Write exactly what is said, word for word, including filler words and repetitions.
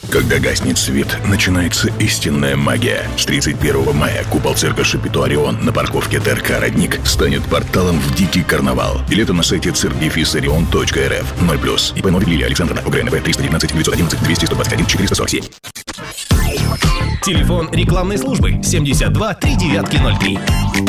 Когда гаснет свет, начинается истинная магия. С тридцать первого мая купол цирка Шапито Орион на парковке ТРК «Родник» станет порталом в дикий карнавал. Билеты на сайте цирк дефис орион точка эр эф. ноль плюс. ИП Новик Лилия Александровна. УГРНП триста девятнадцать девятьсот одиннадцать двести сто двадцать один четыреста сорок семь. Телефон рекламной службы семьдесят два три девятки ноль три.